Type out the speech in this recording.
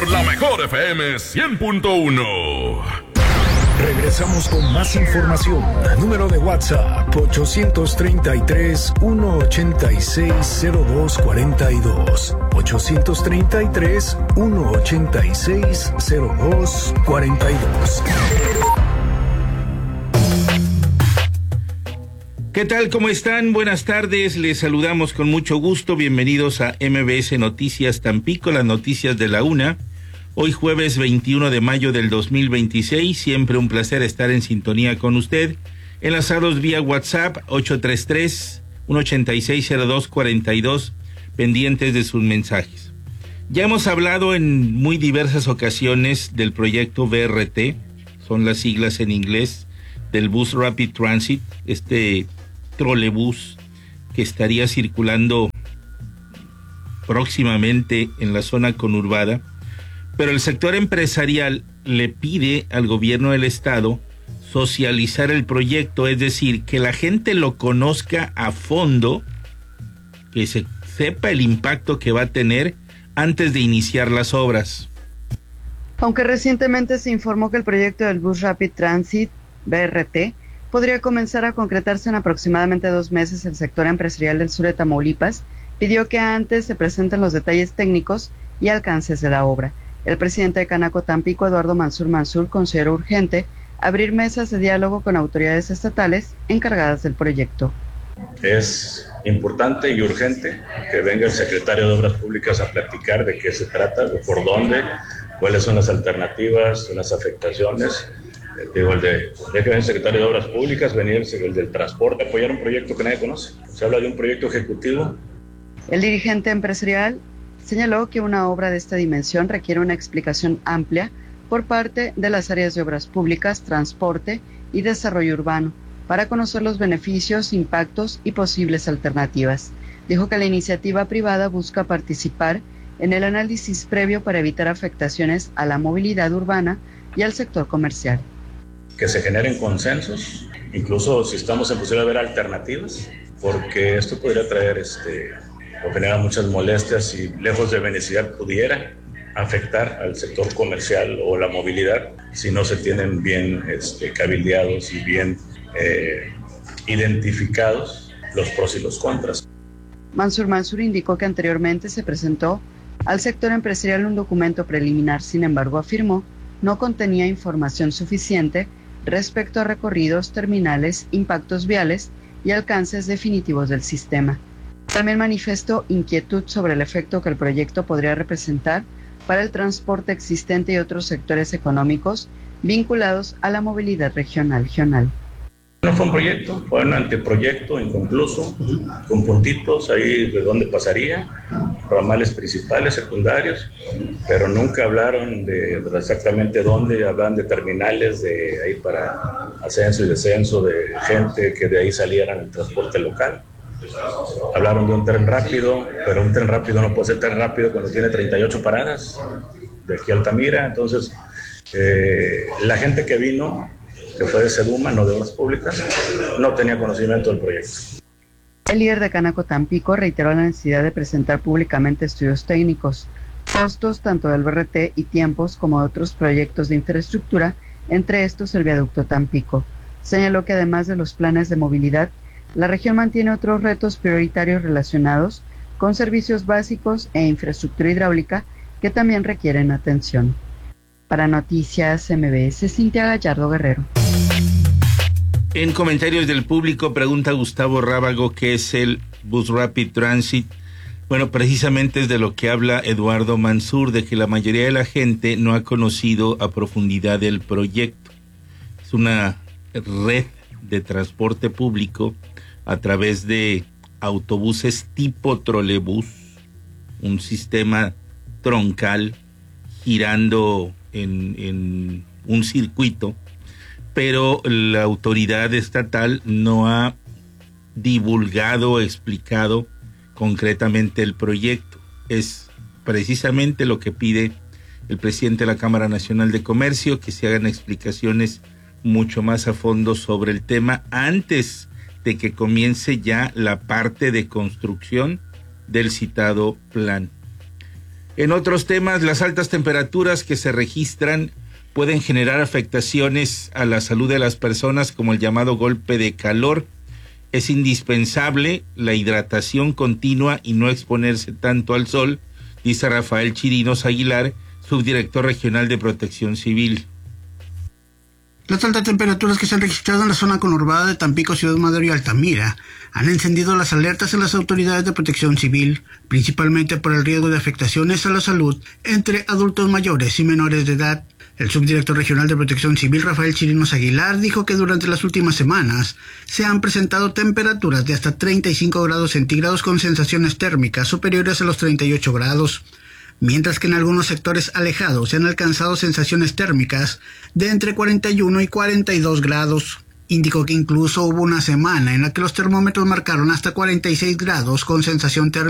La mejor FM 100.1. Regresamos con más información. Número de WhatsApp 833-186-0242. 833-186-0242. ¿Qué tal? ¿Cómo están? Buenas tardes. Les saludamos con mucho gusto. Bienvenidos a MBS Noticias Tampico, las noticias de la una. Hoy jueves 21 de mayo del 2026. Siempre un placer estar en sintonía con usted. Enlazados vía WhatsApp 833-186-0242. Pendientes de sus mensajes. Ya hemos hablado en muy diversas ocasiones del proyecto BRT. Son las siglas en inglés del Bus Rapid Transit. Trolebús que estaría circulando próximamente en la zona conurbada, pero el sector empresarial le pide al gobierno del estado socializar el proyecto, es decir, que la gente lo conozca a fondo, que se sepa el impacto que va a tener antes de iniciar las obras. Aunque recientemente se informó que el proyecto del Bus Rapid Transit, BRT, podría comenzar a concretarse en aproximadamente 2 meses, el sector empresarial del sur de Tamaulipas pidió que antes se presenten los detalles técnicos y alcances de la obra. El presidente de Canaco Tampico, Eduardo Mansur, consideró urgente abrir mesas de diálogo con autoridades estatales encargadas del proyecto. Es importante y urgente que venga el secretario de Obras Públicas a platicar de qué se trata, de por dónde, cuáles son las alternativas, las afectaciones. Que venga el secretario de Obras Públicas, venir el del transporte, apoyar un proyecto que nadie conoce. Se habla de un proyecto ejecutivo. El dirigente empresarial señaló que una obra de esta dimensión requiere una explicación amplia por parte de las áreas de Obras Públicas, Transporte y Desarrollo Urbano para conocer los beneficios, impactos y posibles alternativas. Dijo que la iniciativa privada busca participar en el análisis previo para evitar afectaciones a la movilidad urbana y al sector comercial. Que se generen consensos, incluso si estamos en posibilidad de ver alternativas, porque esto podría traer o generar muchas molestias y lejos de beneficiar pudiera afectar al sector comercial o la movilidad si no se tienen bien cabildeados y bien identificados los pros y los contras. Mansur indicó que anteriormente se presentó al sector empresarial un documento preliminar, sin embargo afirmó no contenía información suficiente respecto a recorridos, terminales, impactos viales y alcances definitivos del sistema. También manifestó inquietud sobre el efecto que el proyecto podría representar para el transporte existente y otros sectores económicos vinculados a la movilidad regional. No fue un proyecto, fue un anteproyecto inconcluso, con puntitos ahí de dónde pasaría, ramales principales, secundarios, pero nunca hablaron de exactamente dónde, hablaban de terminales, de ahí para ascenso y descenso de gente que de ahí salieran el transporte local. Hablaron de un tren rápido, pero un tren rápido no puede ser tren rápido cuando tiene 38 paradas de aquí a Altamira. Entonces, la gente que vino, que fue de Seduma, no de Obras Públicas, no tenía conocimiento del proyecto. El líder de Canaco Tampico reiteró la necesidad de presentar públicamente estudios técnicos, costos tanto del BRT y tiempos como de otros proyectos de infraestructura, entre estos el viaducto Tampico. Señaló que además de los planes de movilidad, la región mantiene otros retos prioritarios relacionados con servicios básicos e infraestructura hidráulica que también requieren atención. Para Noticias MBS, Cintia Gallardo Guerrero. En comentarios del público pregunta Gustavo Rábago qué es el Bus Rapid Transit. Bueno, precisamente es de lo que habla Eduardo Mansur, de que la mayoría de la gente no ha conocido a profundidad el proyecto. Es una red de transporte público a través de autobuses tipo trolebús, un sistema troncal girando en un circuito, pero la autoridad estatal no ha divulgado o explicado concretamente el proyecto. Es precisamente lo que pide el presidente de la Cámara Nacional de Comercio, que se hagan explicaciones mucho más a fondo sobre el tema antes de que comience ya la parte de construcción del citado plan. En otros temas, las altas temperaturas que se registran pueden generar afectaciones a la salud de las personas, como el llamado golpe de calor. Es indispensable la hidratación continua y no exponerse tanto al sol, dice Rafael Chirinos Aguilar, subdirector regional de Protección Civil. Las altas temperaturas que se han registrado en la zona conurbada de Tampico, Ciudad Madero y Altamira han encendido las alertas en las autoridades de Protección Civil, principalmente por el riesgo de afectaciones a la salud entre adultos mayores y menores de edad. El subdirector regional de Protección Civil, Rafael Chirinos Aguilar, dijo que durante las últimas semanas se han presentado temperaturas de hasta 35 grados centígrados con sensaciones térmicas superiores a los 38 grados, mientras que en algunos sectores alejados se han alcanzado sensaciones térmicas de entre 41 y 42 grados. Indicó que incluso hubo una semana en la que los termómetros marcaron hasta 46 grados con sensación térmica